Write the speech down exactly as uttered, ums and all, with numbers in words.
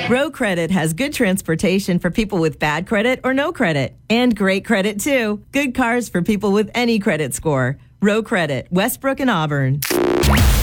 Row Credit has good transportation for people with bad credit or no credit. And great credit, too. Good cars for people with any credit score. Row Credit, Westbrook and Auburn.